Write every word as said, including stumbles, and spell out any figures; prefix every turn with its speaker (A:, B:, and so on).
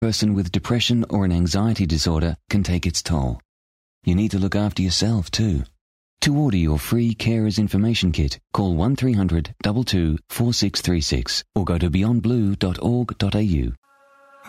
A: A person with depression or an anxiety disorder can take its toll. You need to look after yourself too. To order your free Carers Information Kit, call one three hundred, two two, four six three six or go to beyond blue dot org dot a u.